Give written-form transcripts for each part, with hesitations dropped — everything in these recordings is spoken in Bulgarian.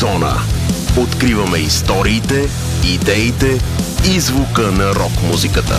Зона. Откриваме историите, идеите и звука на рок-музиката.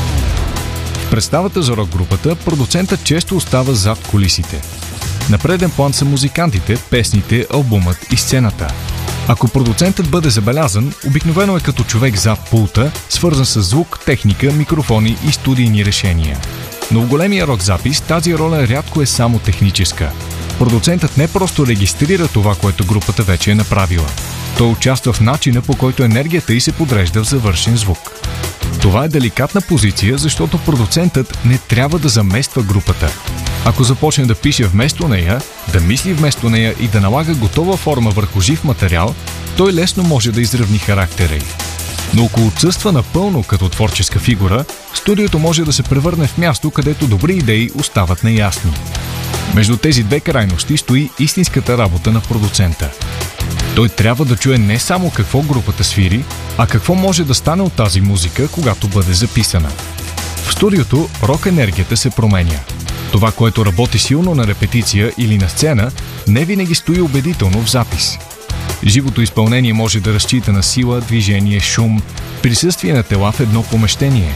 В представата за рок-групата продуцентът често остава зад кулисите. На преден план са музикантите, песните, албумът и сцената. Ако продуцентът бъде забелязан, обикновено е като човек зад пулта, свързан с звук, техника, микрофони и студийни решения. Но в големия рок запис тази роля рядко е само техническа. Продуцентът не просто регистрира това, което групата вече е направила. Той участва в начина, по който енергията й се подрежда в завършен звук. Това е деликатна позиция, защото продуцентът не трябва да замества групата. Ако започне да пише вместо нея, да мисли вместо нея и да налага готова форма върху жив материал, той лесно може да изравни характера й. Но ако отсъства напълно като творческа фигура, студиото може да се превърне в място, където добри идеи остават неясни. Между тези две крайности стои истинската работа на продуцента. Той трябва да чуе не само какво групата свири, а какво може да стане от тази музика, когато бъде записана. В студиото рок-енергията се променя. Това, което работи силно на репетиция или на сцена, не винаги стои убедително в запис. Живото изпълнение може да разчита на сила, движение, шум, присъствие на тела в едно помещение.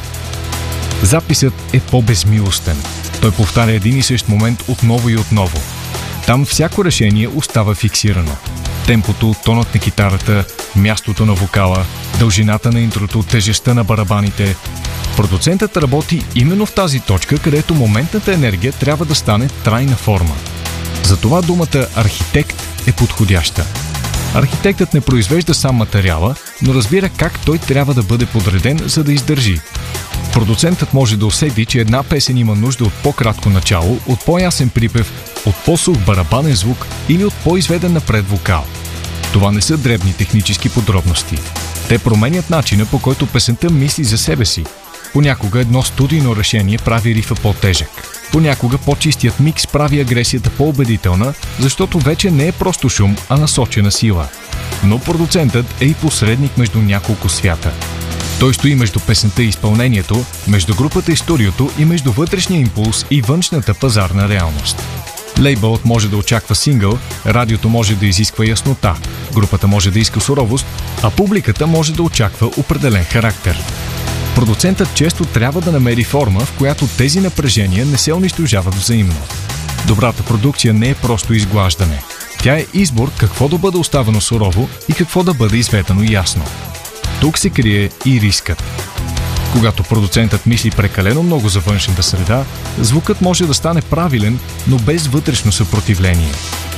Записът е по-безмилостен. Той повтаря един и същ момент отново и отново. Там всяко решение остава фиксирано. Темпото, тонът на китарата, мястото на вокала, дължината на интрото, тежестта на барабаните. Продуцентът работи именно в тази точка, където моментната енергия трябва да стане трайна форма. Затова думата архитект е подходяща. Архитектът не произвежда сам материала, но разбира как той трябва да бъде подреден, за да издържи. Продуцентът може да усети, че една песен има нужда от по-кратко начало, от по-ясен припев, от по-сух барабанен звук или от по-изведен напред вокал. Това не са дребни технически подробности. Те променят начина, по който песента мисли за себе си. Понякога едно студийно решение прави рифа по-тежък. Понякога по-чистият микс прави агресията по-убедителна, защото вече не е просто шум, а насочена сила. Но продуцентът е и посредник между няколко свята. Той стои между песента и изпълнението, между групата и студиото и между вътрешния импулс и външната пазарна реалност. Лейбълът може да очаква сингъл, радиото може да изисква яснота, групата може да иска суровост, а публиката може да очаква определен характер. Продуцентът често трябва да намери форма, в която тези напрежения не се унищожават взаимно. Добрата продукция не е просто изглаждане. Тя е избор какво да бъде оставено сурово и какво да бъде изведено ясно. Тук се крие и рискът. Когато продуцентът мисли прекалено много за външната среда, звукът може да стане правилен, но без вътрешно съпротивление.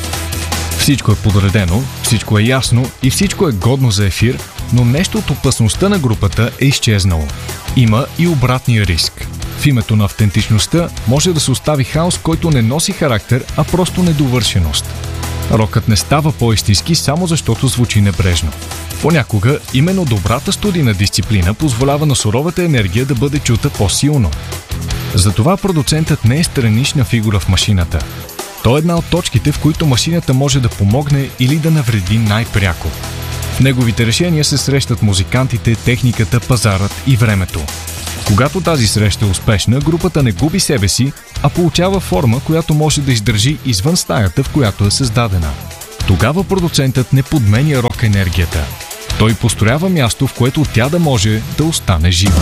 Всичко е подредено, всичко е ясно и всичко е годно за ефир, но нещо от опасността на групата е изчезнало. Има и обратния риск. В името на автентичността може да се остави хаос, който не носи характер, а просто недовършеност. Рокът не става по-истински само защото звучи небрежно. Понякога именно добрата студийна дисциплина позволява на суровата енергия да бъде чута по-силно. Затова продуцентът не е странична фигура в машината. Той е една от точките, в които машината може да помогне или да навреди най-пряко. В неговите решения се срещат музикантите, техниката, пазарът и времето. Когато тази среща е успешна, групата не губи себе си, а получава форма, която може да издържи извън стаята, в която е създадена. Тогава продуцентът не подменя рок-енергията. Той построява място, в което тя да може да остане жива.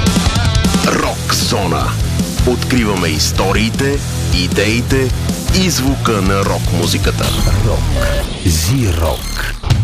Рок-зона. Откриваме историите, идеите и звука на рок-музиката. Рок. Зи-рок.